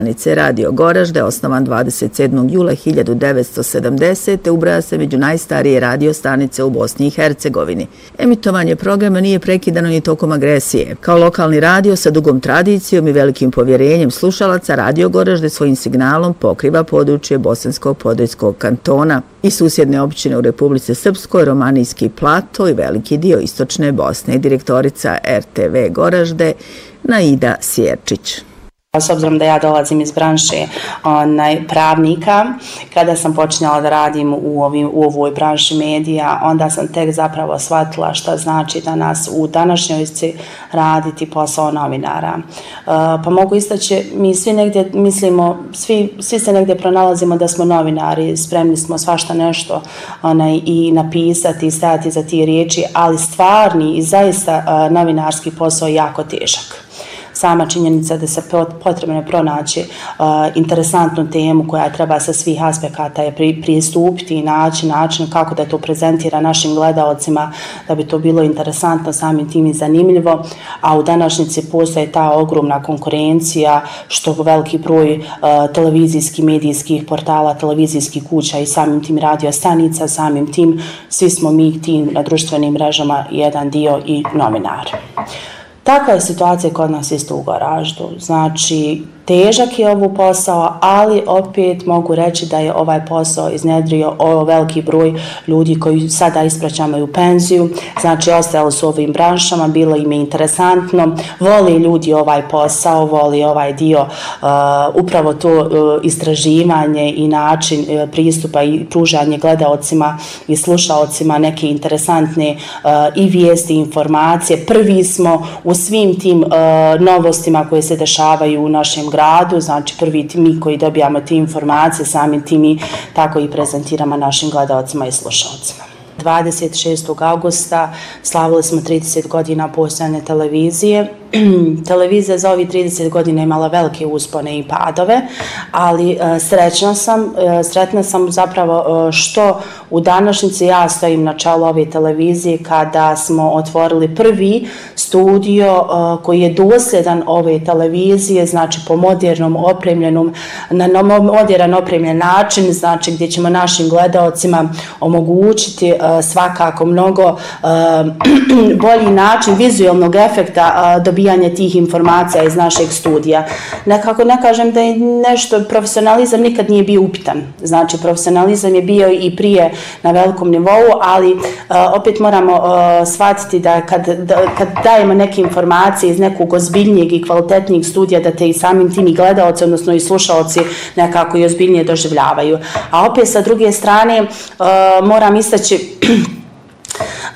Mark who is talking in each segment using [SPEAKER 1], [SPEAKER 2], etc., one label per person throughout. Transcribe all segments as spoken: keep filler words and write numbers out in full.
[SPEAKER 1] Radio Goražde, osnovan dvadeset sedmog jula hiljadu devetsto sedamdesete. ubraja se među najstarije radio stanice u Bosni i Hercegovini. Emitovanje programa nije prekidano ni tokom agresije. Kao lokalni radio sa dugom tradicijom i velikim povjerenjem slušalaca, Radio Goražde svojim signalom pokriva područje Bosanskog Podrinjskog kantona i susjedne općine u Republici Srpskoj, Romanijski plato i veliki dio istočne Bosne. Direktorica R T V Goražde Naida Sjerčić.
[SPEAKER 2] S obzirom da ja dolazim iz branše onaj, pravnika, kada sam počinjala da radim u, ovim, u ovoj branši medija, onda sam tek zapravo shvatila šta znači da nas u današnjojci raditi posao novinara. E, pa mogu istaći, mi svi negdje mislimo, svi, svi se negdje pronalazimo da smo novinari, spremni smo svašta nešto onaj, i napisati i stajati za ti riječi, ali stvarni i zaista a, novinarski posao je jako težak. Sama činjenica da se potrebno je pronaći uh, interesantnu temu koja treba sa svih aspekata je pri, pristupiti i naći način kako da to prezentira našim gledaocima, da bi to bilo interesantno, samim tim i zanimljivo, a u današnjici postoje ta ogromna konkurencija, što veliki broj uh, televizijskih, medijskih portala, televizijskih kuća i samim tim radio stanica, samim tim svi smo mi ti na društvenim mrežama jedan dio i novinari. Takva je situacija kod nas isto u Goraždu. Znači, težak je ovo posao, ali opet mogu reći da je ovaj posao iznjedrio ovo veliki broj ljudi koji sada ispraćaju penziju. Znači, ostali su u ovim branšama, bilo im je interesantno, voli ljudi ovaj posao, voli ovaj dio, uh, upravo to uh, istraživanje i način uh, pristupa i pružanje gledaocima i slušaocima neke interesantne uh, i vijesti, i informacije. Prvi smo u svim tim uh, novostima koje se dešavaju u našem gradu, znači prvi mi koji dobijamo te informacije, sami tim mi tako i prezentiramo našim gledaocima i slušalcima. dvadeset šestog augusta slavili smo trideset godina postojanja televizije. Televizija za ovih trideset godina imala velike uspone i padove, ali uh, srećna sam, uh, sretna sam zapravo uh, što u današnjici ja stojim na čelu ove televizije kada smo otvorili prvi studio uh, koji je dosljedan ove televizije, znači po modernom opremljenom, na modern opremljen način, znači gdje ćemo našim gledaocima omogućiti uh, svakako mnogo uh, bolji način vizualnog efekta uh, dobijanja tih informacija iz našeg studija. Nekako ne kažem da je nešto, profesionalizam nikad nije bio upitan. Znači, profesionalizam je bio i prije na velikom nivou, ali uh, opet moramo uh, shvatiti da kad, da kad dajemo neke informacije iz nekog ozbiljnijeg i kvalitetnijeg studija, da te i samim tim i gledaoci, odnosno i slušaoci nekako i ozbiljnije doživljavaju. A opet sa druge strane uh, moram istaći Uh,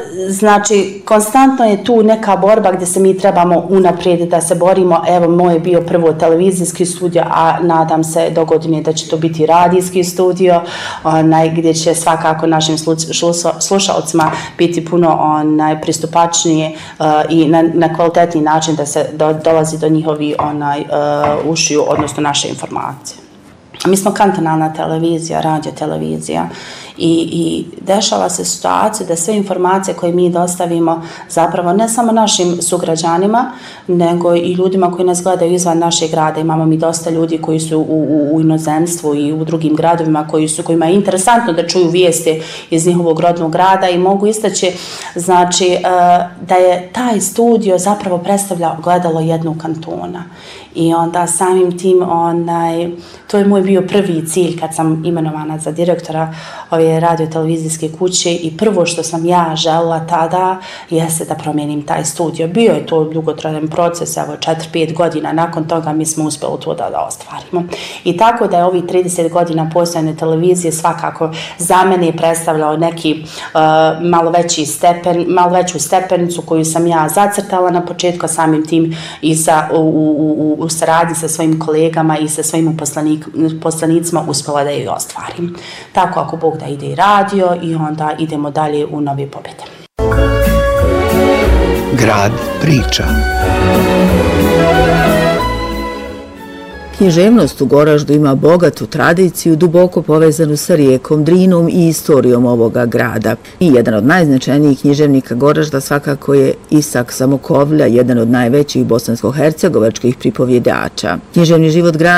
[SPEAKER 2] znači, konstantno je tu neka borba gdje se mi trebamo unaprijed da se borimo. Evo, moj je bio prvo televizijski studio, a nadam se do godine da će to biti radijski studio, onaj, gdje će svakako našim slušalcima biti puno onaj, pristupačnije uh, i na, na kvalitetni način da se do, dolazi do njihovi onaj, uh, ušiju, odnosno naše informacije. Mi smo kantonalna televizija, radio televizija i, i dešava se situacija da sve informacije koje mi dostavimo zapravo ne samo našim sugrađanima, nego i ljudima koji nas gledaju izvan našeg grada. Imamo mi dosta ljudi koji su u, u, u inozemstvu i u drugim gradovima koji su, kojima je interesantno da čuju vijesti iz njihovog rodnog grada i mogu istaći znači, da je taj studio zapravo predstavlja gledalo jednog kantona. I onda samim tim, onaj, to je moj bio prvi cilj kad sam imenovana za direktora ove radio-televizijske kuće i prvo što sam ja željela tada jeste da promijenim taj studio. Bio je to dugotrajan proces, evo četiri pet godina, nakon toga mi smo uspjeli to da, da ostvarimo. I tako da je ovih trideset godina postojane televizije svakako za mene predstavljao neki uh, malo veći stepen, malo veću stepenicu koju sam ja zacrtala na početku, samim tim i sa, u, u, u u saradnji sa svojim kolegama i sa svojim poslanik, poslanicima uspjela da je ostvarim. Tako ako Bog da ide i radio i onda idemo dalje u nove pobjede.
[SPEAKER 3] Grad priča.
[SPEAKER 1] Književnost u Goraždu ima bogatu tradiciju, duboko povezanu sa rijekom Drinom i istorijom ovoga grada. I jedan od najznačajnijih književnika Goražda svakako je Isak Samokovlja, jedan od najvećih bosansko-hercegovačkih pripovjedača. Književni život grada